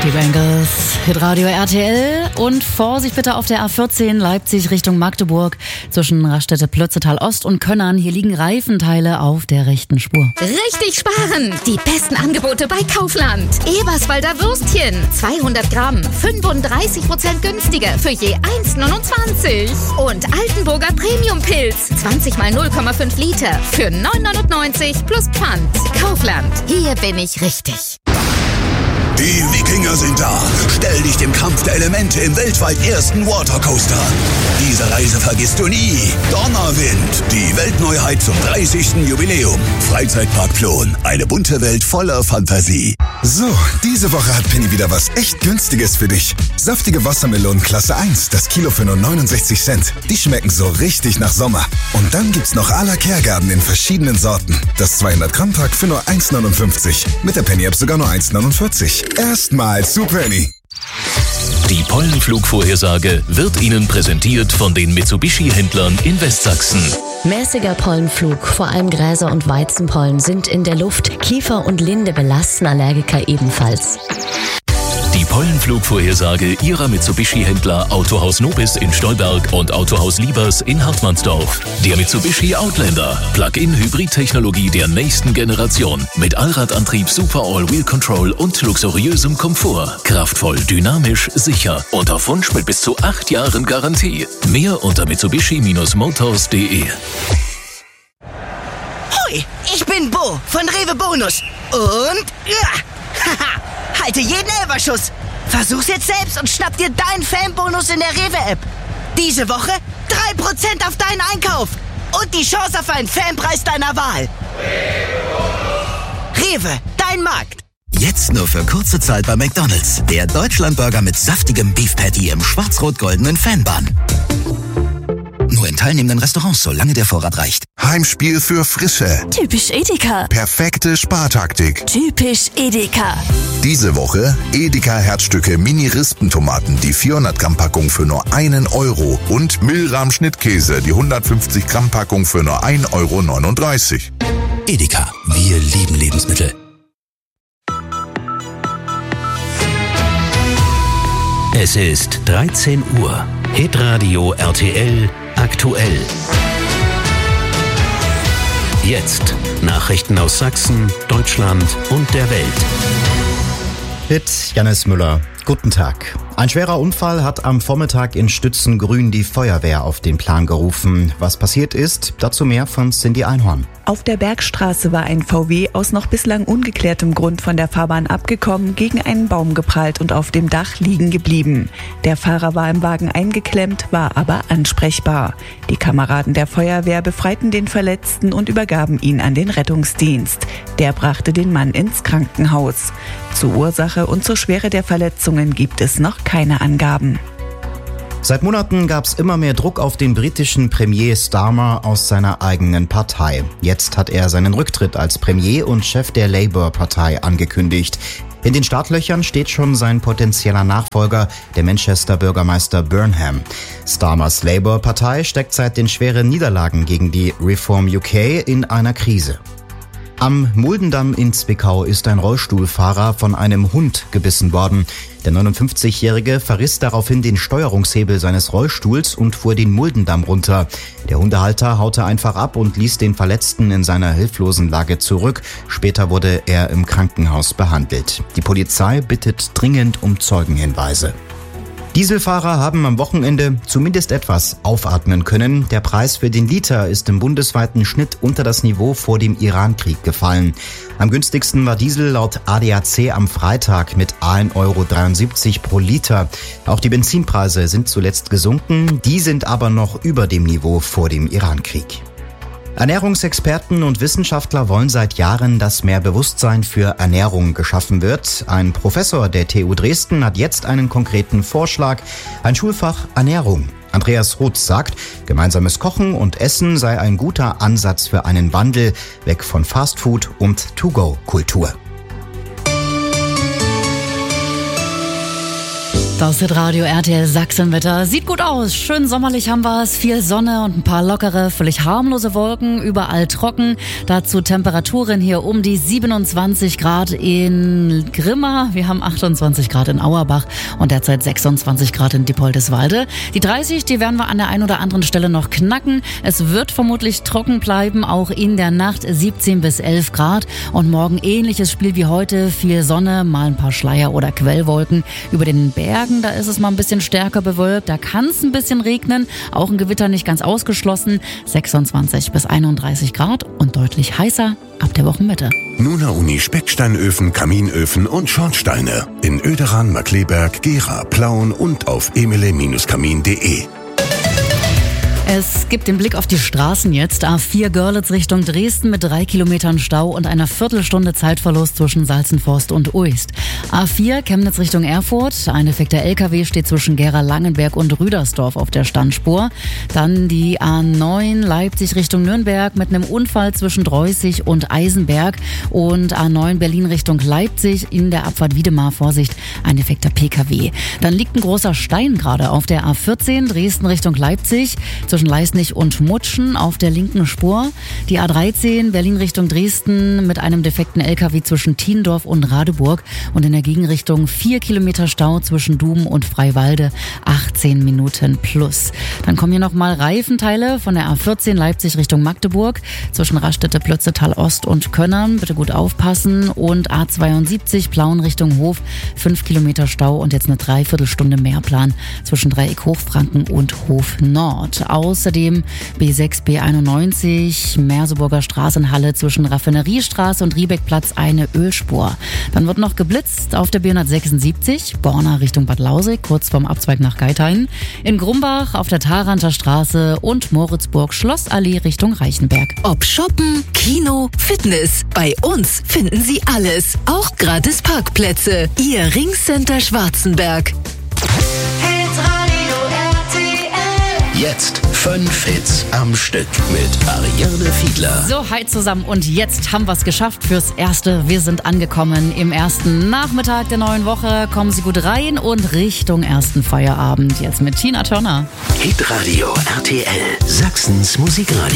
Die Bengals, Hitradio RTL und Vorsicht bitte auf der A14 Leipzig Richtung Magdeburg zwischen Raststätte-Plötzetal Ost und Könnern. Hier liegen Reifenteile auf der rechten Spur. Richtig sparen! Die besten Angebote bei Kaufland. Eberswalder Würstchen, 200 Gramm, 35% günstiger für je 1,29. Und Altenburger Premium-Pilz, 20 mal 0,5 Liter für 9,99 plus Pfand. Kaufland, hier bin ich richtig. Die Wikinger sind da. Stell dich dem Kampf der Elemente im weltweit ersten Watercoaster an. Diese Reise vergisst du nie. Donnerwind, die Weltneuheit zum 30. Jubiläum. Freizeitpark Plon, eine bunte Welt voller Fantasie. So, diese Woche hat Penny wieder was echt Günstiges für dich. Saftige Wassermelonen Klasse 1, das Kilo für nur 69 Cent. Die schmecken so richtig nach Sommer. Und dann gibt's noch à la Kehrgarten in verschiedenen Sorten. Das 200 Gramm Pack für nur 1,59. Mit der Penny-App sogar nur 1,49. Erstmals zu Penny. Die Pollenflugvorhersage wird Ihnen präsentiert von den Mitsubishi-Händlern in Westsachsen. Mäßiger Pollenflug, vor allem Gräser und Weizenpollen sind in der Luft. Kiefer und Linde belasten Allergiker ebenfalls. Die Pollenflugvorhersage Ihrer Mitsubishi-Händler Autohaus Nobis in Stolberg und Autohaus Liebers in Hartmannsdorf. Der Mitsubishi Outlander, Plug-in-Hybrid-Technologie der nächsten Generation. Mit Allradantrieb, Super All-Wheel Control und luxuriösem Komfort. Kraftvoll, dynamisch, sicher und auf Wunsch mit bis zu 8 Jahren Garantie. Mehr unter mitsubishi-motors.de. Hoi, ich bin Bo von Rewe Bonus. Und haha, halte jeden Elferschuss. Versuch's jetzt selbst und schnapp dir deinen Fanbonus in der Rewe-App. Diese Woche 3% auf deinen Einkauf und die Chance auf einen Fanpreis deiner Wahl. Rewe, dein Markt. Jetzt nur für kurze Zeit bei McDonald's. Der Deutschlandburger mit saftigem Beef Patty im schwarz-rot-goldenen Fanbun. Nur in teilnehmenden Restaurants, solange der Vorrat reicht. Heimspiel für Frische. Typisch Edeka. Perfekte Spartaktik. Typisch Edeka. Diese Woche Edeka Herzstücke Mini-Rispentomaten, die 400 Gramm Packung für nur 1 Euro. Und Milram Schnittkäse, die 150 Gramm Packung für nur 1,39 Euro. Edeka, wir lieben Lebensmittel. Es ist 13 Uhr. Hitradio RTL aktuell. Jetzt Nachrichten aus Sachsen, Deutschland und der Welt. Mit Jannis Müller. Guten Tag. Ein schwerer Unfall hat am Vormittag in Stützengrün die Feuerwehr auf den Plan gerufen. Was passiert ist, dazu mehr von Cindy Einhorn. Auf der Bergstraße war ein VW aus noch bislang ungeklärtem Grund von der Fahrbahn abgekommen, gegen einen Baum geprallt und auf dem Dach liegen geblieben. Der Fahrer war im Wagen eingeklemmt, war aber ansprechbar. Die Kameraden der Feuerwehr befreiten den Verletzten und übergaben ihn an den Rettungsdienst. Der brachte den Mann ins Krankenhaus. Zur Ursache und zur Schwere der Verletzungen gibt es noch keine Angaben. Seit Monaten gab es immer mehr Druck auf den britischen Premier Starmer aus seiner eigenen Partei. Jetzt hat er seinen Rücktritt als Premier und Chef der Labour-Partei angekündigt. In den Startlöchern steht schon sein potenzieller Nachfolger, der Manchester-Bürgermeister Burnham. Starmers Labour-Partei steckt seit den schweren Niederlagen gegen die Reform UK in einer Krise. Am Muldendamm in Zwickau ist ein Rollstuhlfahrer von einem Hund gebissen worden. Der 59-Jährige verriss daraufhin den Steuerungshebel seines Rollstuhls und fuhr den Muldendamm runter. Der Hundehalter haute einfach ab und ließ den Verletzten in seiner hilflosen Lage zurück. Später wurde er im Krankenhaus behandelt. Die Polizei bittet dringend um Zeugenhinweise. Dieselfahrer haben am Wochenende zumindest etwas aufatmen können. Der Preis für den Liter ist im bundesweiten Schnitt unter das Niveau vor dem Irankrieg gefallen. Am günstigsten war Diesel laut ADAC am Freitag mit 1,73 Euro pro Liter. Auch die Benzinpreise sind zuletzt gesunken, die sind aber noch über dem Niveau vor dem Irankrieg. Ernährungsexperten und Wissenschaftler wollen seit Jahren, dass mehr Bewusstsein für Ernährung geschaffen wird. Ein Professor der TU Dresden hat jetzt einen konkreten Vorschlag, ein Schulfach Ernährung. Andreas Roth sagt, gemeinsames Kochen und Essen sei ein guter Ansatz für einen Wandel weg von Fastfood und To-Go-Kultur. Das Hitradio RTL Sachsenwetter. Sieht gut aus. Schön sommerlich haben wir es. Viel Sonne und ein paar lockere, völlig harmlose Wolken. Überall trocken. Dazu Temperaturen hier um die 27 Grad in Grimma. Wir haben 28 Grad in Auerbach und derzeit 26 Grad in Diepoldeswalde. Die 30, die werden wir an der einen oder anderen Stelle noch knacken. Es wird vermutlich trocken bleiben, auch in der Nacht 17 bis 11 Grad. Und morgen ähnliches Spiel wie heute. Viel Sonne, mal ein paar Schleier oder Quellwolken über den Bergen. Da ist es mal ein bisschen stärker bewölkt. Da kann es ein bisschen regnen. Auch ein Gewitter nicht ganz ausgeschlossen. 26 bis 31 Grad und deutlich heißer ab der Wochenmitte. Nuna Uni Specksteinöfen, Kaminöfen und Schornsteine. In Oederan, Markleberg, Gera, Plauen und auf emile-kamin.de. Es gibt den Blick auf die Straßen jetzt. A4 Görlitz Richtung Dresden mit 3 Kilometern Stau und einer Viertelstunde Zeitverlust zwischen Salzenforst und Uist. A4 Chemnitz Richtung Erfurt. Ein defekter LKW steht zwischen Gera-Langenberg und Rüdersdorf auf der Standspur. Dann die A9 Leipzig Richtung Nürnberg mit einem Unfall zwischen Dreußig und Eisenberg. Und A9 Berlin Richtung Leipzig in der Abfahrt Wiedemar. Vorsicht, ein defekter PKW. Dann liegt ein großer Stein gerade auf der A14 Dresden Richtung Leipzig. Zwischen Leisnig und Mutschen auf der linken Spur. Die A13 Berlin Richtung Dresden mit einem defekten LKW zwischen Tiendorf und Radeburg und in der Gegenrichtung 4 Kilometer Stau zwischen Duben und Freiwalde, 18 Minuten plus. Dann kommen hier nochmal Reifenteile von der A14 Leipzig Richtung Magdeburg zwischen Raststätte, Plötzetal Ost und Könnern. Bitte gut aufpassen. Und A72 Plauen Richtung Hof, 5 Kilometer Stau und jetzt eine Dreiviertelstunde Mehrplan zwischen Dreieck Hochfranken und Hof Nord. Außerdem B6, B91, Merseburger Straßenhalle zwischen Raffineriestraße und Riebeckplatz eine Ölspur. Dann wird noch geblitzt auf der B176, Borna Richtung Bad Lausig, kurz vorm Abzweig nach Geithain. In Grumbach auf der Tharanter Straße und Moritzburg Schlossallee Richtung Reichenberg. Ob Shoppen, Kino, Fitness, bei uns finden Sie alles. Auch gratis Parkplätze. Ihr Ringcenter Schwarzenberg. Jetzt 5 Hits am Stück mit Ariane Fiedler. So, hi zusammen und jetzt haben wir es geschafft fürs Erste. Wir sind angekommen im ersten Nachmittag der neuen Woche. Kommen Sie gut rein und Richtung ersten Feierabend. Jetzt mit Tina Turner. Hitradio RTL, Sachsens Musikradio.